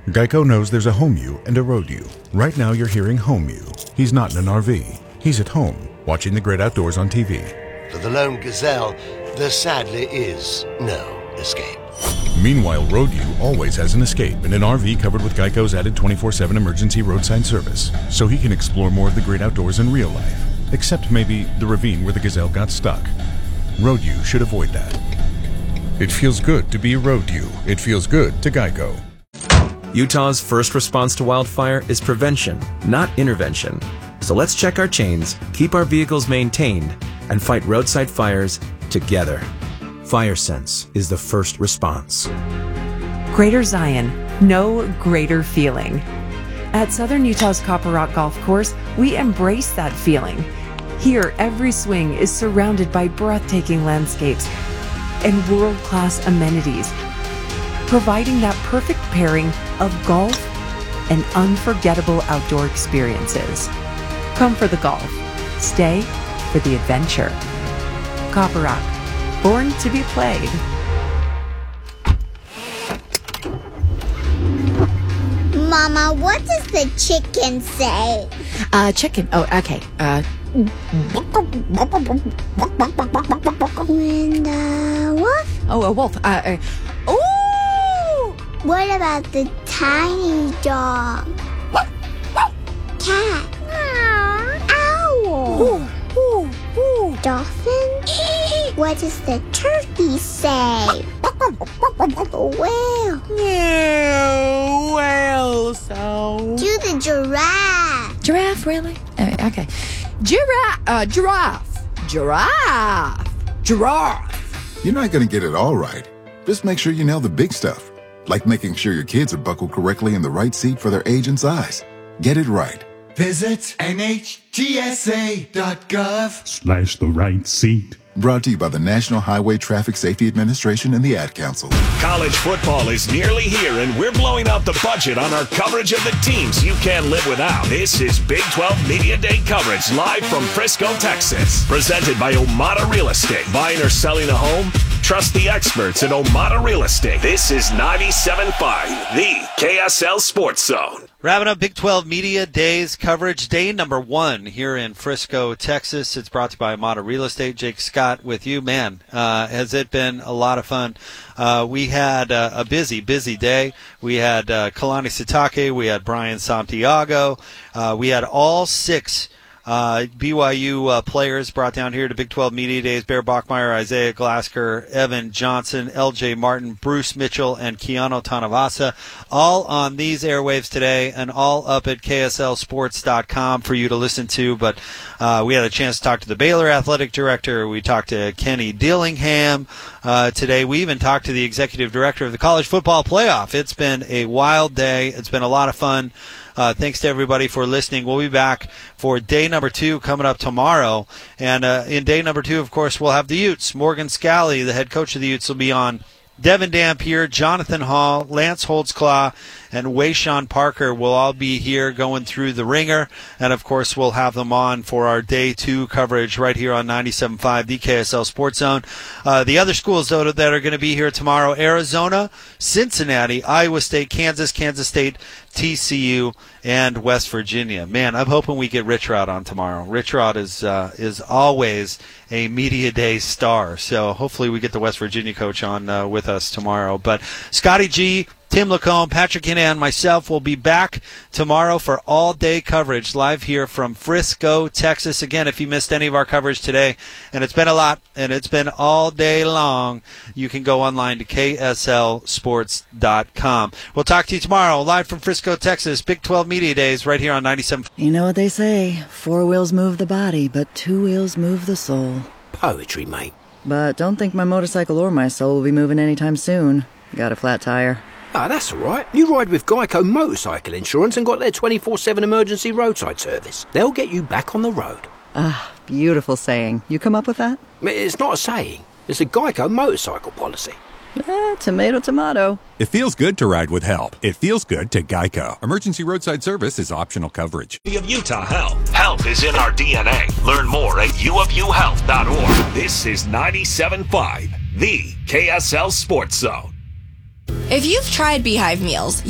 Geico knows there's a home you and a road you. Right now you're hearing home you. He's not in an RV. He's at home, watching the great outdoors on TV. For the lone gazelle, there sadly is no escape. Meanwhile, road you always has an escape in an RV covered with Geico's added 24/7 emergency roadside service, so he can explore more of the great outdoors in real life. Except maybe the ravine where the gazelle got stuck. Road you should avoid that. It feels good to be road you. It feels good to Geico. Utah's first response to wildfire is prevention, not intervention. So let's check our chains, keep our vehicles maintained, and fight roadside fires together. FireSense is the first response. Greater Zion, no greater feeling. At Southern Utah's Copper Rock Golf Course, we embrace that feeling. Here, every swing is surrounded by breathtaking landscapes and world-class amenities, providing that perfect pairing of golf and unforgettable outdoor experiences. Come for the golf, stay for the adventure. Copper Rock, born to be played. Mama, what does the chicken say? Chicken. Oh, okay. And wolf? Oh, a wolf. Ooh! What about the tiny dog? Cat? Owl? Dolphin? What does the turkey say? Whale? Whale sound. Do the giraffe. Giraffe, really? Okay. Giraffe. You're not going to get it all right. Just make sure you nail the big stuff, like making sure your kids are buckled correctly in the right seat for their age and size. Get it right. Visit NHTSA.gov/ the right seat. Brought to you by the National Highway Traffic Safety Administration and the Ad Council. College football is nearly here, and we're blowing out the budget on our coverage of the teams you can't live without. This is Big 12 Media Day coverage live from Frisco, Texas. Presented by Omada Real Estate. Buying or selling a home? Trust the experts at Omada Real Estate. This is 97.5, the KSL Sports Zone. Wrapping up Big 12 Media Days coverage, day number 1 here in Frisco, Texas. It's brought to you by Omada Real Estate. Jake Scott with you. Man, has it been a lot of fun. We had a busy day. We had Kalani Sitake. We had Brian Santiago. We had all 6 BYU players brought down here to Big 12 Media Days: Bear Bachmeyer, Isaiah Glasker, Evan Johnson, LJ Martin, Bruce Mitchell, and Keanu Tanavasa, all on these airwaves today and all up at KSLSports.com for you to listen to. But we had a chance to talk to the Baylor athletic director. We talked to Kenny Dillingham today. We even talked to the executive director of the College Football Playoff. It's been a wild day. It's been a lot of fun. Thanks to everybody for listening. We'll be back for day number 2 coming up tomorrow. And in day number 2, of course, we'll have the Utes. Morgan Scally, the head coach of the Utes, will be on. Devin Dampier, Jonathan Hall, Lance Holtzclaw, and Wayshawn Parker will all be here going through the ringer. And, of course, we'll have them on for our Day 2 coverage right here on 97.5, the KSL Sports Zone. The other schools, though, that are going to be here tomorrow: Arizona, Cincinnati, Iowa State, Kansas State, TCU, and West Virginia. Man, I'm hoping we get Rich Rod on tomorrow. Rich Rod is always a Media Day star, so hopefully we get the West Virginia coach on with us tomorrow. But Scotty G, Tim Lacombe, Patrick Hannah, and myself will be back tomorrow for all-day coverage live here from Frisco, Texas. Again, if you missed any of our coverage today, and it's been a lot, and it's been all day long, you can go online to KSLSports.com. We'll talk to you tomorrow live from Frisco, Texas. Big 12 Media Days right here on 97. You know what they say, 4 wheels move the body, but 2 wheels move the soul. Poetry, mate. But don't think my motorcycle or my soul will be moving anytime soon. Got a flat tire. Ah, that's all right. You ride with Geico Motorcycle Insurance and got their 24/7 emergency roadside service. They'll get you back on the road. Ah, beautiful saying. You come up with that? It's not a saying. It's a Geico motorcycle policy. Tomato, tomato. It feels good to ride with help. It feels good to Geico. Emergency roadside service is optional coverage. Of Utah Health. Health is in our DNA. Learn more at uofuhealth.org. This is 97.5, the KSL Sports Zone. If you've tried Beehive meals,